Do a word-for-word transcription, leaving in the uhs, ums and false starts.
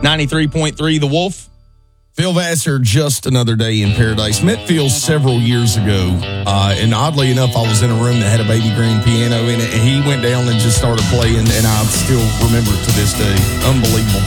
ninety-three point three The Wolf. Phil Vassar, Just Another Day in Paradise. Met Phil several years ago, uh, and oddly enough, I was in a room that had a baby grand piano in it, and he went down and just started playing, and I still remember it to this day. Unbelievable.